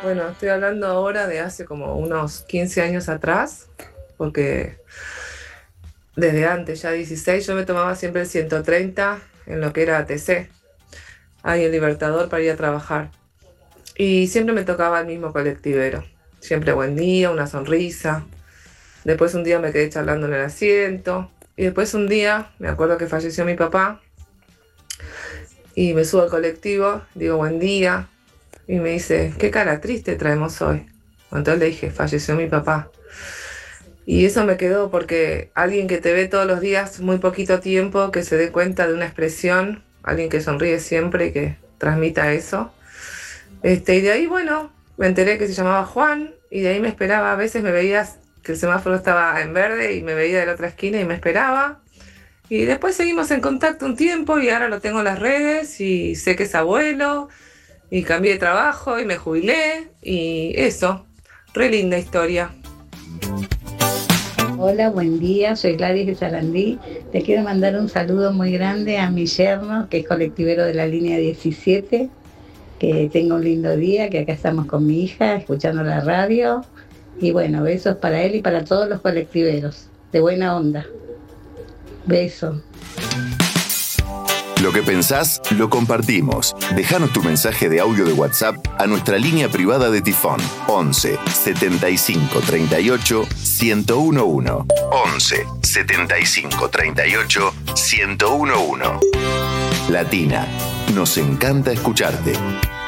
Bueno, estoy hablando ahora de hace como unos 15 años atrás, porque desde antes, ya 16, yo me tomaba siempre el 130 en lo que era ATC, ahí el Libertador para ir a trabajar. Y siempre me tocaba el mismo colectivero. Siempre buen día, una sonrisa. Después un día me quedé charlando en el asiento. Y después un día, me acuerdo que falleció mi papá, y me subo al colectivo, digo buen día, y me dice, qué cara triste traemos hoy. Entonces le dije, falleció mi papá. Y eso me quedó porque alguien que te ve todos los días, muy poquito tiempo, que se dé cuenta de una expresión, alguien que sonríe siempre y que transmita eso. Y de ahí, bueno, me enteré que se llamaba Juan y de ahí me esperaba. A veces me veías que el semáforo estaba en verde y me veía de la otra esquina y me esperaba. Y después seguimos en contacto un tiempo y ahora lo tengo en las redes y sé que es abuelo y cambié de trabajo y me jubilé y eso. Re linda historia. Hola, buen día, soy Gladys de Sarandí. Te quiero mandar un saludo muy grande a mi yerno, que es colectivero de la línea 17. Que tenga un lindo día, que acá estamos con mi hija, escuchando la radio. Y bueno, besos para él y para todos los colectiveros. De buena onda. Beso. Lo que pensás, lo compartimos. Déjanos tu mensaje de audio de WhatsApp a nuestra línea privada de Tifón 11 75 38 1011. 11 75 38 1011. Latina, nos encanta escucharte.